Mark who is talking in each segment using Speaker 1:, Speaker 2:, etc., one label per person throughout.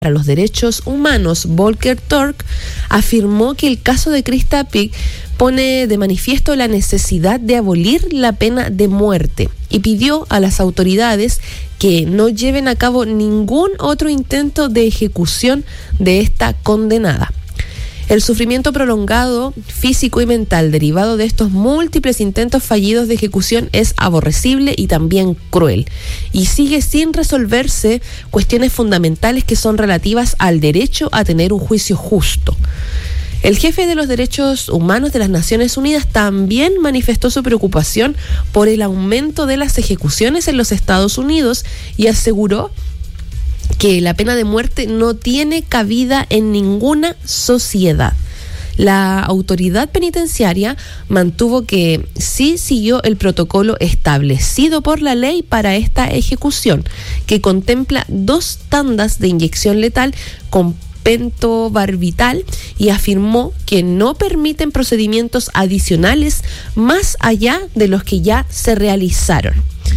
Speaker 1: para los derechos humanos, Volker Turk, afirmó que el caso de Krista Pick pone de manifiesto la necesidad de abolir la pena de muerte y pidió a las autoridades que no lleven a cabo ningún otro intento de ejecución de esta condenada. El sufrimiento prolongado, físico y mental derivado de estos múltiples intentos fallidos de ejecución es aborrecible y también cruel, y sigue sin resolverse cuestiones fundamentales que son relativas al derecho a tener un juicio justo. El jefe de los derechos humanos de las Naciones Unidas también manifestó su preocupación por el aumento de las ejecuciones en los Estados Unidos y aseguró que la pena de muerte no tiene cabida en ninguna sociedad. La autoridad penitenciaria mantuvo que sí siguió el protocolo establecido por la ley para esta ejecución, que contempla 2 tandas de inyección letal con pentobarbital, y afirmó que no permiten procedimientos adicionales más allá de los que ya se realizaron.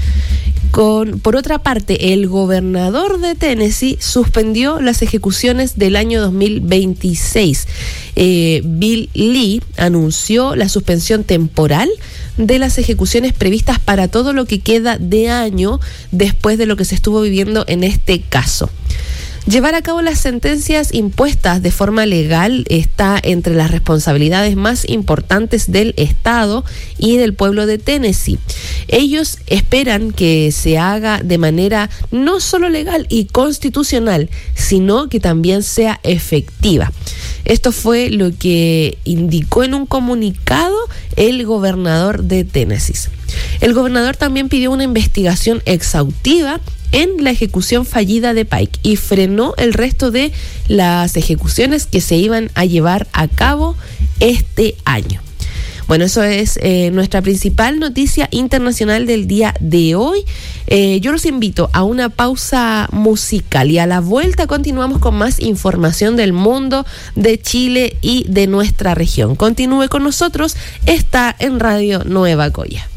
Speaker 1: Por otra parte, el gobernador de Tennessee suspendió las ejecuciones del año 2026. Bill Lee anunció la suspensión temporal de las ejecuciones previstas para todo lo que queda de año después de lo que se estuvo viviendo en este caso. Llevar a cabo las sentencias impuestas de forma legal está entre las responsabilidades más importantes del Estado y del pueblo de Tennessee. Ellos esperan que se haga de manera no solo legal y constitucional, sino que también sea efectiva. Esto fue lo que indicó en un comunicado el gobernador de Tennessee. El gobernador también pidió una investigación exhaustiva en la ejecución fallida de Pike y frenó el resto de las ejecuciones que se iban a llevar a cabo este año. Bueno, eso es nuestra principal noticia internacional del día de hoy. Yo los invito a una pausa musical y a la vuelta continuamos con más información del mundo, de Chile y de nuestra región. Continúe con nosotros, está en Radio Nueva Coya.